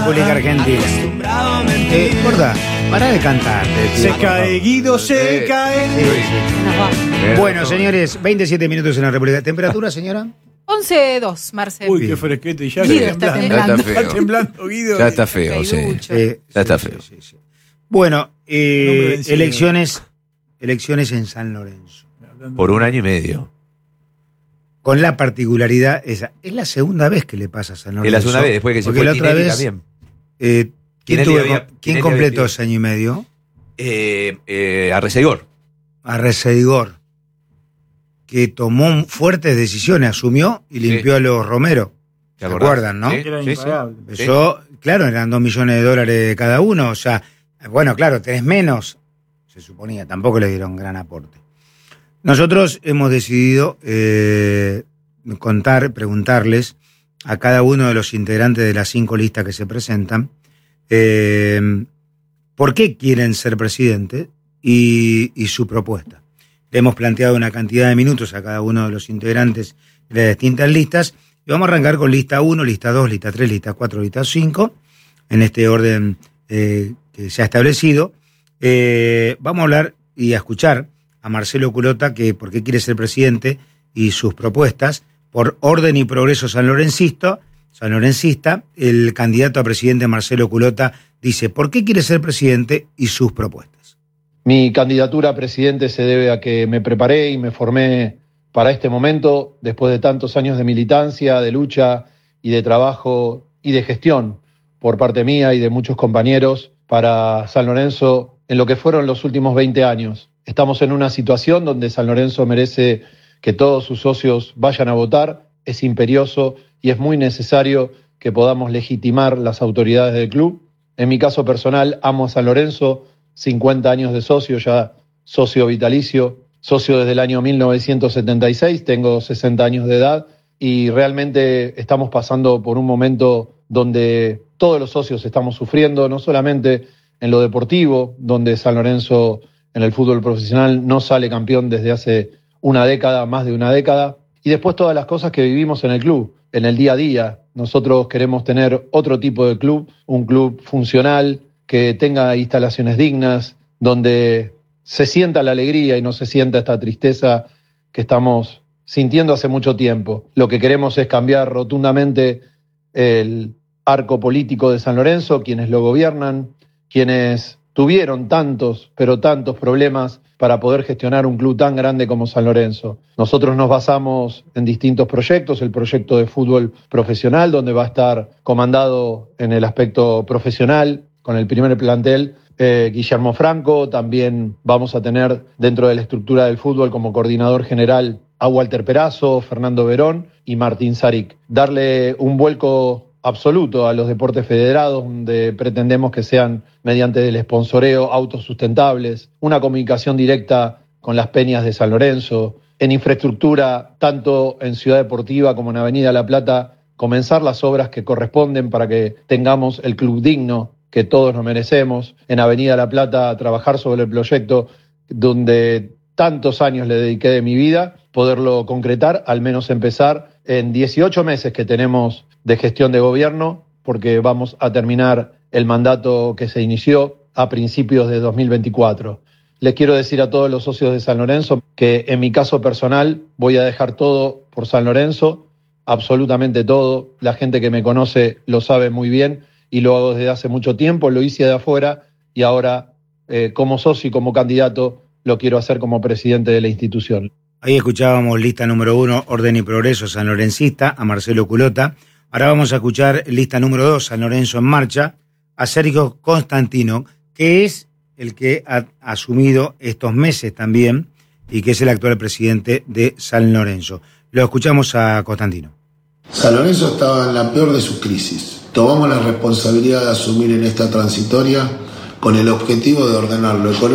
República Argentina. Gorda, pará de cantar. Se cae, Guido, se cae. Bueno, señores, 27 minutos en la República. ¿Temperatura, señora? 11.2, Marcelo. Uy, qué fresquete. Ya Guido está está temblando. temblando. Está temblando, Guido. Ya está feo, sí. Ya está feo. Sí. Bueno, Nombre vencido. elecciones en San Lorenzo. Por 1 año y medio. Con la particularidad esa. Es la segunda vez que le pasa a San Lorenzo. Es la segunda vez, después que se porque fue la otra Tinelli vez, también. ¿quién Tinelli completó había- ese año y medio? A Reseigor. A Reseigor, que tomó fuertes decisiones, asumió y limpió a los Romero. ¿Se acuerdan, no? Sí, Era sí, sí. impagable. Empezó, claro, eran $2 millones cada uno, o sea, bueno, claro, tenés menos, se suponía, tampoco le dieron gran aporte. Nosotros hemos decidido preguntarles a cada uno de los integrantes de las 5 listas que se presentan, por qué quieren ser presidente y su propuesta. Le hemos planteado una cantidad de minutos a cada uno de los integrantes de las distintas listas y vamos a arrancar con lista 1, lista 2, lista 3, lista 4, lista 5, en este orden que se ha establecido. Vamos a hablar y a escuchar a Marcelo Culota, que por qué quiere ser presidente y sus propuestas. Por Orden y Progreso sanlorencista, el candidato a presidente Marcelo Culota dice por qué quiere ser presidente y sus propuestas. Mi candidatura a presidente se debe a que me preparé y me formé para este momento después de tantos años de militancia, de lucha y de trabajo y de gestión por parte mía y de muchos compañeros para San Lorenzo en lo que fueron los últimos 20 años. Estamos en una situación donde San Lorenzo merece que todos sus socios vayan a votar, es imperioso y es muy necesario que podamos legitimar las autoridades del club. En mi caso personal, amo a San Lorenzo, 50 años de socio, ya socio vitalicio, socio desde el año 1976, tengo 60 años de edad y realmente estamos pasando por un momento donde todos los socios estamos sufriendo, no solamente en lo deportivo, donde San Lorenzo en el fútbol profesional no sale campeón desde hace una década, más de una década, y después todas las cosas que vivimos en el club, en el día a día. Nosotros queremos tener otro tipo de club, un club funcional, que tenga instalaciones dignas, donde se sienta la alegría y no se sienta esta tristeza que estamos sintiendo hace mucho tiempo. Lo que queremos es cambiar rotundamente el arco político de San Lorenzo, quienes lo gobiernan, quienes tuvieron tantos, pero tantos problemas para poder gestionar un club tan grande como San Lorenzo. Nosotros nos basamos en distintos proyectos, el proyecto de fútbol profesional, donde va a estar comandado en el aspecto profesional, con el primer plantel, Guillermo Franco. También vamos a tener dentro de la estructura del fútbol como coordinador general a Walter Perazo, Fernando Verón y Martín Saric. Darle un vuelco absoluto a los deportes federados, donde pretendemos que sean mediante el sponsoreo autosustentables, una comunicación directa con las peñas de San Lorenzo, en infraestructura, tanto en Ciudad Deportiva como en Avenida La Plata, comenzar las obras que corresponden para que tengamos el club digno que todos nos merecemos. En Avenida La Plata, trabajar sobre el proyecto donde tantos años le dediqué de mi vida, poderlo concretar, al menos empezar en 18 meses que tenemos de gestión de gobierno, porque vamos a terminar el mandato que se inició a principios de 2024. Les quiero decir a todos los socios de San Lorenzo que en mi caso personal voy a dejar todo por San Lorenzo, absolutamente todo. La gente que me conoce lo sabe muy bien y lo hago desde hace mucho tiempo, lo hice de afuera y ahora como socio y como candidato lo quiero hacer como presidente de la institución. Ahí escuchábamos lista número 1, Orden y Progreso sanlorencista, a Marcelo Culota. Ahora vamos a escuchar lista número 2, San Lorenzo en Marcha, a Sergio Constantino, que es el que ha asumido estos meses también y que es el actual presidente de San Lorenzo. Lo escuchamos a Constantino. San Lorenzo estaba en la peor de sus crisis. Tomamos la responsabilidad de asumir en esta transitoria con el objetivo de ordenarlo económicamente